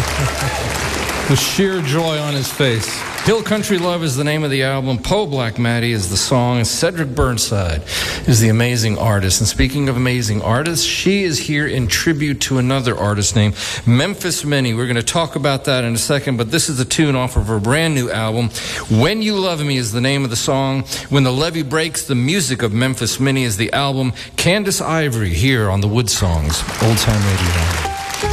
The sheer joy on his face. Hill Country Love is the name of the album. Poe Black Maddie is the song. And Cedric Burnside is the amazing artist. And speaking of amazing artists, she is here in tribute to another artist named Memphis Minnie. We're going to talk about that in a second, but this is the tune off of her brand new album. When You Love Me is the name of the song. When the Levee Breaks, the music of Memphis Minnie is the album. Candace Ivory here on the Wood Songs, Old Time Radio.